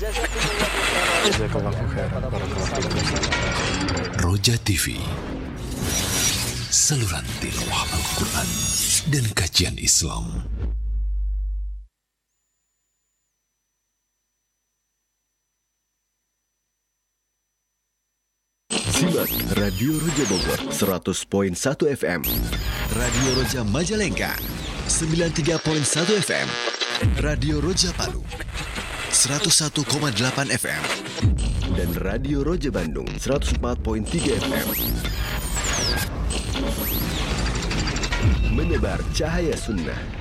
Roja TV, saluran tilawah Al-Quran dan kajian Islam. Simak Radio Roja Bogor 100.1 FM, Radio Roja Majalengka 93.1 FM, Radio Roja Palu 101,8 FM, dan Radio Roja Bandung 104.3 FM. Menebar cahaya sunnah.